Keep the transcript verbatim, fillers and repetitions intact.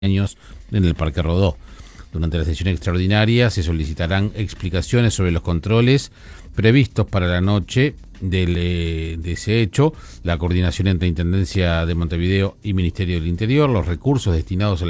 años en el Parque Rodó. Durante la sesión extraordinaria se solicitarán explicaciones sobre los controles previstos para la noche del, eh, de ese hecho, la coordinación entre Intendencia de Montevideo y Ministerio del Interior, los recursos destinados a